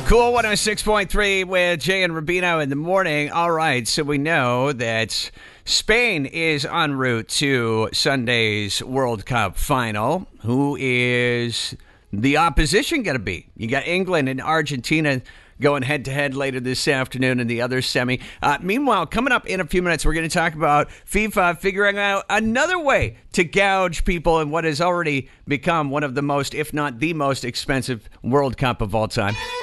Cool 106.3 with Jay and Rubino in the morning. All right, so we know that Spain is en route to Sunday's World Cup final. Who is the opposition going to be? You got England and Argentina going head-to-head later this afternoon in the other semi. Meanwhile, coming up in a few minutes, we're going to talk about FIFA figuring out another way to gouge people in what has already become one of the most, if not the most expensive World Cup of all time.